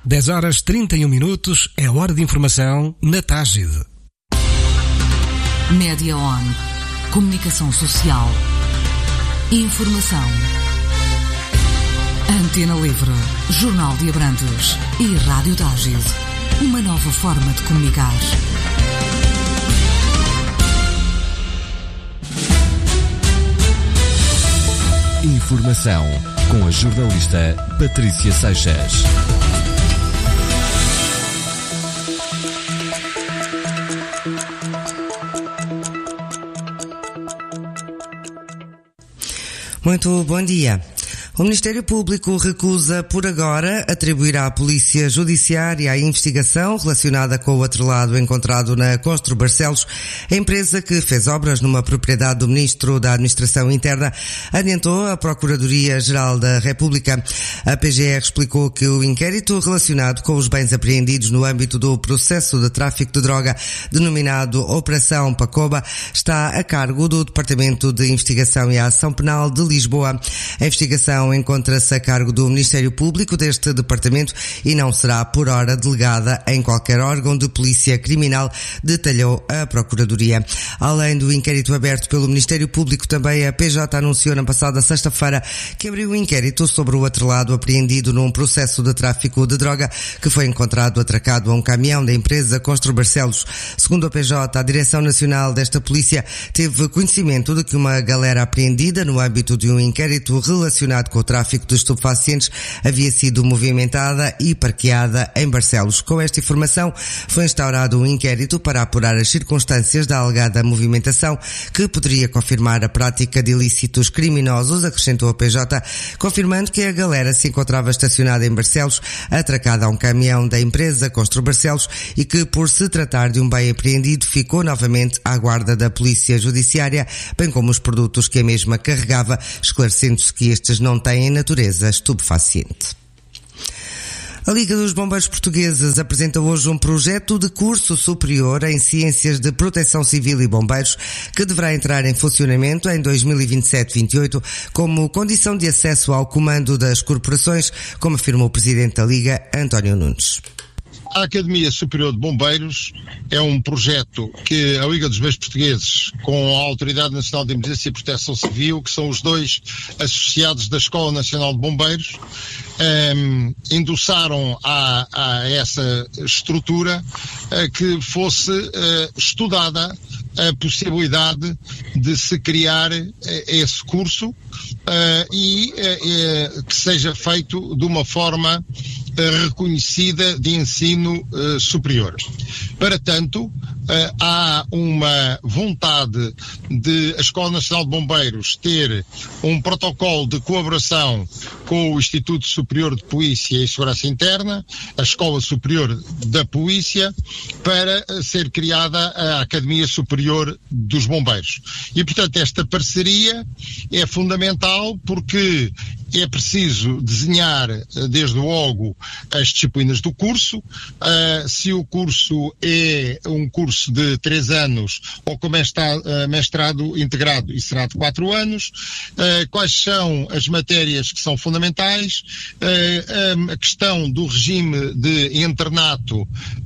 10h31 é a hora de informação na Tágide. Média On. Comunicação social. Informação. Antena Livre. Jornal de Abrantes. E Rádio Tágide. Uma nova forma de comunicar. Informação com a jornalista Patrícia Seixas. Muito bom dia. O Ministério Público recusa, por agora, atribuir à Polícia Judiciária a investigação relacionada com o atrelado encontrado na Constru Barcelos, a empresa que fez obras numa propriedade do Ministro da Administração Interna, adiantou a Procuradoria-Geral da República. A PGR explicou que o inquérito relacionado com os bens apreendidos no âmbito do processo de tráfico de droga, denominado Operação Pacoba, está a cargo do Departamento de Investigação e Ação Penal de Lisboa. A investigação encontra-se a cargo do Ministério Público deste departamento e não será por hora delegada em qualquer órgão de polícia criminal, detalhou a Procuradoria. Além do inquérito aberto pelo Ministério Público, também a PJ anunciou na passada sexta-feira que abriu um inquérito sobre o atrelado apreendido num processo de tráfico de droga que foi encontrado atracado a um caminhão da empresa Constru Barcelos. Segundo a PJ, a Direção Nacional desta polícia teve conhecimento de que uma galera apreendida no âmbito de um inquérito relacionado com o tráfico de estupefacientes havia sido movimentada e parqueada em Barcelos. Com esta informação, foi instaurado um inquérito para apurar as circunstâncias da alegada movimentação, que poderia confirmar a prática de ilícitos criminosos, acrescentou a PJ, confirmando que a galera se encontrava estacionada em Barcelos, atracada a um caminhão da empresa Constru Barcelos e que, por se tratar de um bem apreendido, ficou novamente à guarda da Polícia Judiciária, bem como os produtos que a mesma carregava, esclarecendo-se que estes não têm natureza estupefaciente. A Liga dos Bombeiros Portugueses apresenta hoje um projeto de curso superior em Ciências de Proteção Civil e Bombeiros que deverá entrar em funcionamento em 2027-28 como condição de acesso ao comando das corporações, como afirmou o Presidente da Liga, António Nunes. A Academia Superior de Bombeiros é um projeto que a Liga dos Bombeiros Portugueses, com a Autoridade Nacional de Emergência e Proteção Civil, que são os dois associados da Escola Nacional de Bombeiros, endossaram a essa estrutura que fosse estudada a possibilidade de se criar esse curso e que seja feito de uma forma reconhecida de ensino superior. Para tanto, há uma vontade de a Escola Nacional de Bombeiros ter um protocolo de colaboração com o Instituto Superior de Polícia e Segurança Interna, a Escola Superior da Polícia, para ser criada a Academia Superior dos Bombeiros. E, portanto, esta parceria é fundamental porque é preciso desenhar, desde logo, as disciplinas do curso. Se o curso é um curso de 3 anos ou com mestrado integrado, isso será de 4 anos. Quais são as matérias que são fundamentais? A questão do regime de internato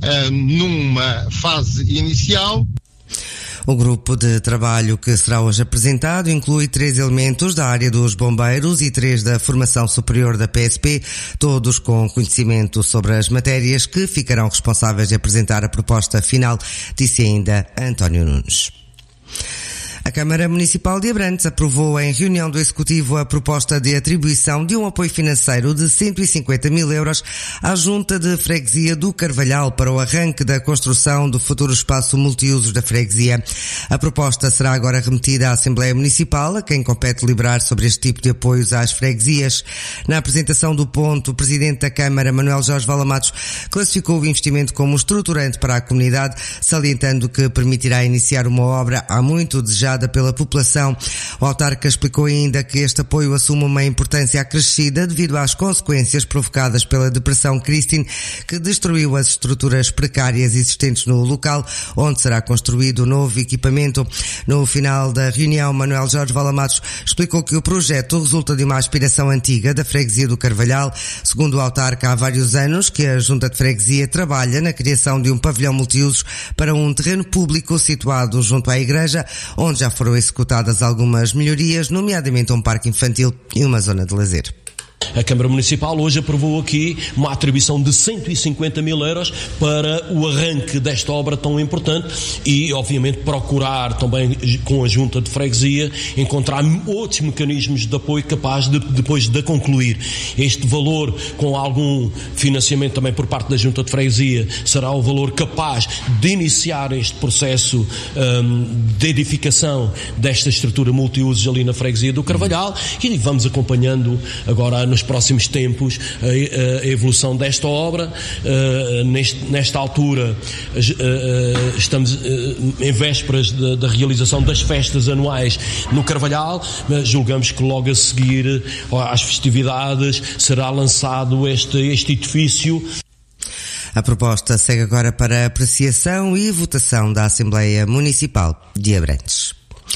numa fase inicial. O grupo de trabalho que será hoje apresentado inclui 3 elementos da área dos bombeiros e 3 da formação superior da PSP, todos com conhecimento sobre as matérias que ficarão responsáveis de apresentar a proposta final, disse ainda António Nunes. A Câmara Municipal de Abrantes aprovou em reunião do Executivo a proposta de atribuição de um apoio financeiro de 150 mil euros à Junta de Freguesia do Carvalhal para o arranque da construção do futuro espaço multiusos da freguesia. A proposta será agora remetida à Assembleia Municipal, a quem compete deliberar sobre este tipo de apoios às freguesias. Na apresentação do ponto, o Presidente da Câmara, Manuel Jorge Valamatos, classificou o investimento como estruturante para a comunidade, salientando que permitirá iniciar uma obra há muito desejada solicitada pela população. O autarca explicou ainda que este apoio assume uma importância acrescida devido às consequências provocadas pela depressão Christine, que destruiu as estruturas precárias existentes no local onde será construído o novo equipamento. No final da reunião, Manuel Jorge Valamatos explicou que o projeto resulta de uma aspiração antiga da freguesia do Carvalhal. Segundo o autarca, há vários anos que a Junta de Freguesia trabalha na criação de um pavilhão multiusos para um terreno público situado junto à igreja, onde já foram executadas algumas melhorias, nomeadamente um parque infantil e uma zona de lazer. A Câmara Municipal hoje aprovou aqui uma atribuição de 150 mil euros para o arranque desta obra tão importante e, obviamente, procurar também com a Junta de Freguesia encontrar outros mecanismos de apoio capazes de, depois de concluir. Este valor, com algum financiamento também por parte da Junta de Freguesia, será o valor capaz de iniciar este processo de edificação desta estrutura multiusos ali na Freguesia do Carvalhal, e vamos acompanhando agora nos próximos tempos a evolução desta obra. Nesta altura estamos em vésperas da realização das festas anuais no Carvalhal, mas julgamos que logo a seguir às festividades será lançado este edifício. A proposta segue agora para apreciação e votação da Assembleia Municipal de Abrantes.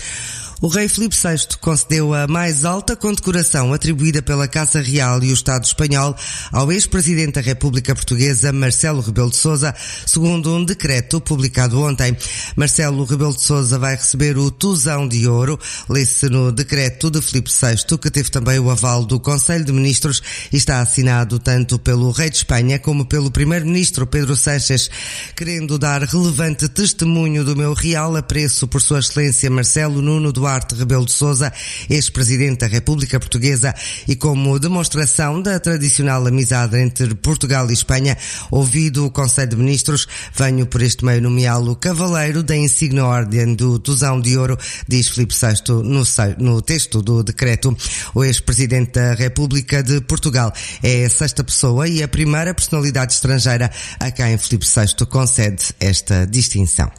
O rei Filipe VI concedeu a mais alta condecoração atribuída pela Casa Real e o Estado espanhol ao ex-presidente da República Portuguesa, Marcelo Rebelo de Sousa, segundo um decreto publicado ontem. Marcelo Rebelo de Sousa vai receber o Tusão de Ouro, lê-se no decreto de Filipe VI, que teve também o aval do Conselho de Ministros e está assinado tanto pelo rei de Espanha como pelo primeiro-ministro Pedro Sánchez. Querendo dar relevante testemunho do meu real apreço por Sua Excelência Marcelo Nuno Duarte Rebelo de Sousa, ex-presidente da República Portuguesa, e como demonstração da tradicional amizade entre Portugal e Espanha, ouvido o Conselho de Ministros, venho por este meio nomeá-lo cavaleiro da insigne ordem do Tusão de Ouro, diz Filipe VI no texto do decreto. O ex-presidente da República de Portugal é a sexta pessoa e a primeira personalidade estrangeira a quem Filipe VI concede esta distinção.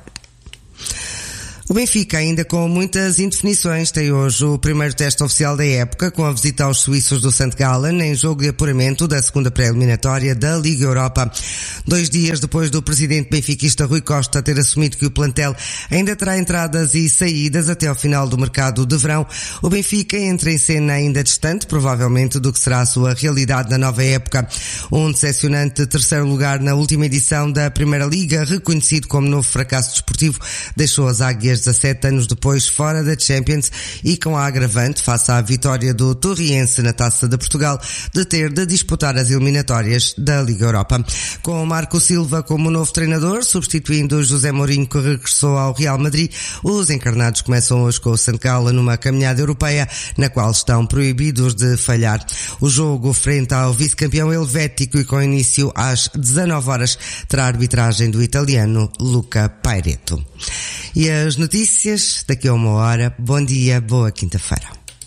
O Benfica, ainda com muitas indefinições, tem hoje o primeiro teste oficial da época, com a visita aos suíços do St. Gallen em jogo de apuramento da segunda pré-eliminatória da Liga Europa. 2 dias depois do presidente benfiquista Rui Costa ter assumido que o plantel ainda terá entradas e saídas até ao final do mercado de verão, o Benfica entra em cena ainda distante, provavelmente, do que será a sua realidade na nova época. Um decepcionante terceiro lugar na última edição da Primeira Liga, reconhecido como novo fracasso desportivo, deixou as águias 17 anos depois fora da Champions e com a agravante, face à vitória do Torriense na Taça de Portugal, de ter de disputar as eliminatórias da Liga Europa. Com Marco Silva como novo treinador, substituindo José Mourinho, que regressou ao Real Madrid, os encarnados começam hoje com o St. Gallen numa caminhada europeia na qual estão proibidos de falhar. O jogo frente ao vice-campeão helvético e com início às 19 horas terá a arbitragem do italiano Luca Pairetto. E as notícias daqui a 1 hora. Bom dia, boa quinta-feira.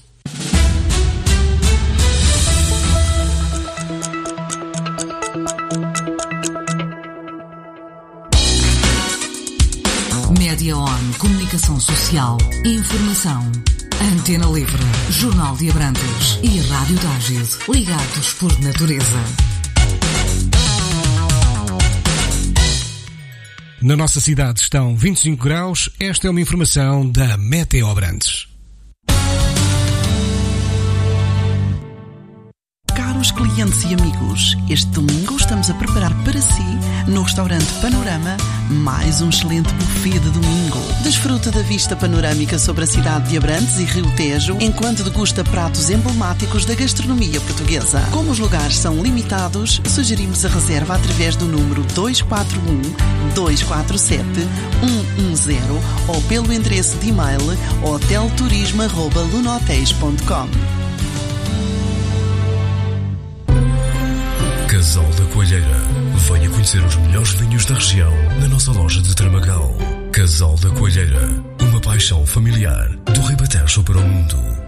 Média On, comunicação social, informação. Antena Livre, Jornal de Abrantes e Rádio Tágide, ligados por natureza. Na nossa cidade estão 25 graus. Esta é uma informação da Meteo Abrantes. Caros clientes e amigos, este domingo estamos a preparar para si, no restaurante Panorama, mais um excelente buffet de domingo. Desfruta da vista panorâmica sobre a cidade de Abrantes e Rio Tejo, enquanto degusta pratos emblemáticos da gastronomia portuguesa. Como os lugares são limitados, sugerimos a reserva através do número 241-247-110 ou pelo endereço de e-mail hotelturismo@lunotéis.com. Casal da Coelheira. Venha conhecer os melhores vinhos da região na nossa loja de Tramagal. Casal da Coelheira. Uma paixão familiar do Ribatejo para o mundo.